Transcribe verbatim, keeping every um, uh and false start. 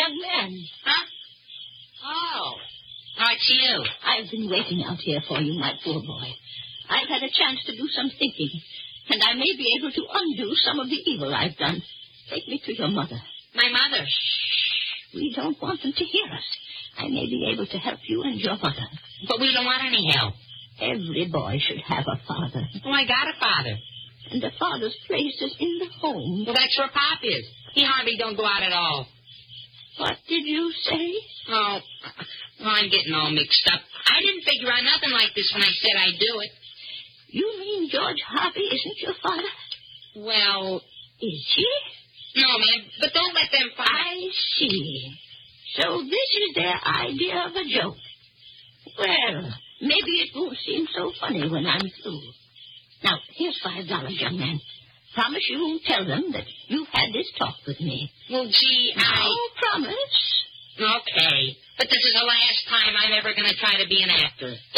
young man. Huh? Oh. Oh, it's you. I've been waiting out here for you, my poor boy. I've had a chance to do some thinking, and I may be able to undo some of the evil I've done. Take me to your mother. My mother? Shh. We don't want them to hear us. I may be able to help you and your mother. But we don't want any help. Every boy should have a father. Oh, I got a father. And the father's place is in the home. Well, that's where Pop is. He hardly don't go out at all. What did you say? Oh, I'm getting all mixed up. I didn't figure out nothing like this when I said I'd do it. You mean George Harvey isn't your father? Well... Is he? No, ma'am, but don't let them fight. I see. So this is their idea of a joke. Well, maybe it won't seem so funny when I'm through. Now, here's five dollars, young man. Promise you won't tell them that you've had this talk with me. Well, gee, I... Oh, promise. Okay, but this is the last time I'm ever going to try to be an actor.